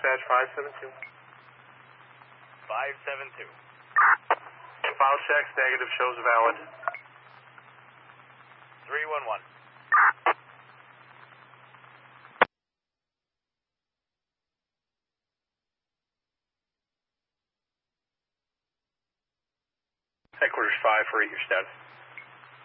dispatch 572. 572. File checks, negative, shows valid. 311. Headquarters 5 for your status.